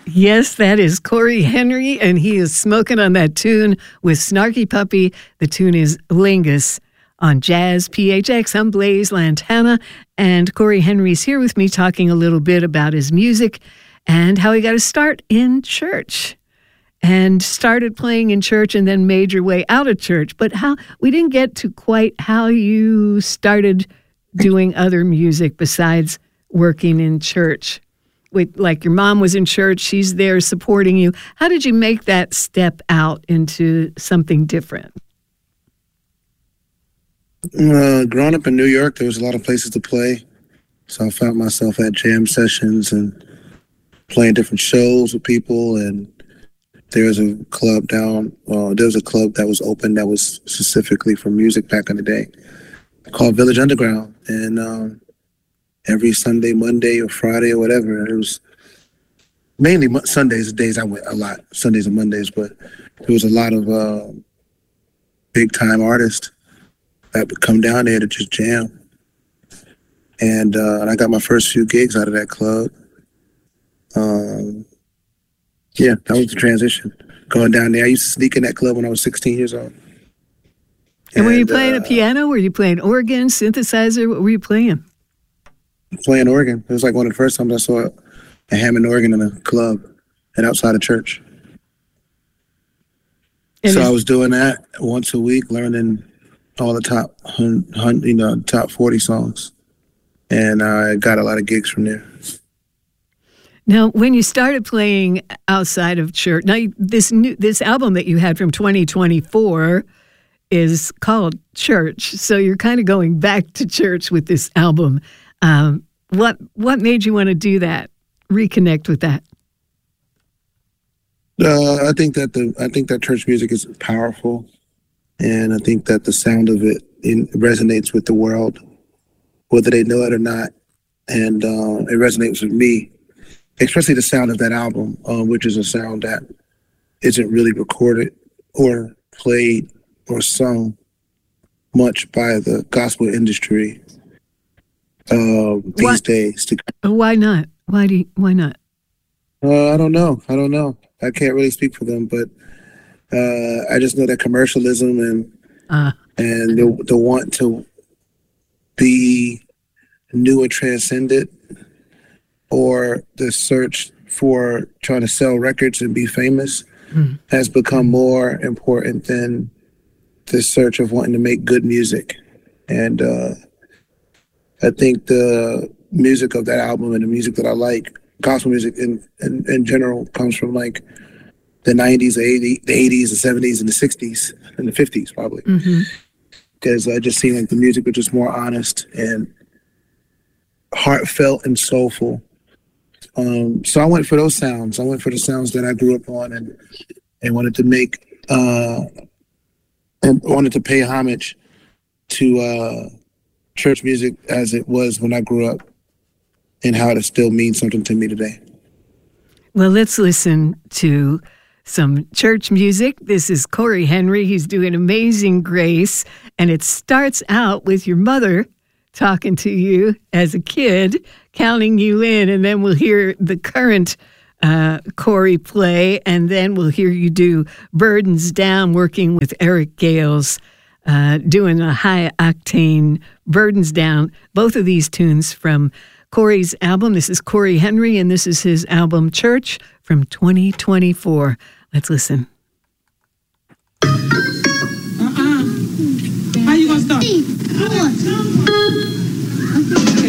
Yes, that is Corey Henry, and he is smoking on that tune with Snarky Puppy. The tune is Lingus on Jazz PHX. I'm Blaze Lantana, and Corey Henry's here with me talking a little bit about his music and how he got to start in church and started playing in church and then made your way out of church. But how we didn't get to quite how you started doing other music besides working in church. Like your mom was in church, she's there supporting you. How did you make that step out into something different? Growing up in New York, there was a lot of places to play. So I found myself at jam sessions and playing different shows with people. And there was a club that was open that was specifically for music back in the day called Village Underground. And every Sunday, Monday, or Friday, or whatever. It was mainly Sundays, the days I went a lot, Sundays and Mondays, but there was a lot of big-time artists that would come down there to just jam. And I got my first few gigs out of that club. Yeah, that was the transition. Going down there, I used to sneak in that club when I was 16 years old. And were you playing a piano? Were you playing organ, synthesizer? What were you playing? Playing organ. It was like one of the first times I saw a Hammond organ in a club and outside of church. And so I was doing that once a week, learning all the top 40 songs. And I got a lot of gigs from there. Now, when you started playing outside of church, now this album that you had from 2024 is called Church. So you're kind of going back to church with this album. What made you want to do that? Reconnect with that? I think that church music is powerful, and I think that the sound of it resonates with the world, whether they know it or not, and it resonates with me, especially the sound of that album, which is a sound that isn't really recorded or played or sung much by the gospel industry. These days. Why not? Why not? I don't know. I can't really speak for them, but I just know that commercialism and the want to be new and transcendent, or the search for trying to sell records and be famous has become more important than the search of wanting to make good music. And I think the music of that album and the music that I like, gospel music in general, comes from like the 90s, the 80s, the 70s, and the 60s, and the 50s probably. Because I just seemed like the music was just more honest and heartfelt and soulful. So I went for those sounds. I went for the sounds that I grew up on and wanted to make, and wanted to pay homage to church music as it was when I grew up and how it still means something to me today. Well, let's listen to some church music. This is Corey Henry. He's doing Amazing Grace, and it starts out with your mother talking to you as a kid, counting you in, and then we'll hear the current Corey play, and then we'll hear you do Burdens Down, working with Eric Gales, doing a high-octane Burdens Down. Both of these tunes from Corey's album. This is Corey Henry, and this is his album Church from 2024. Let's listen. How you gonna start?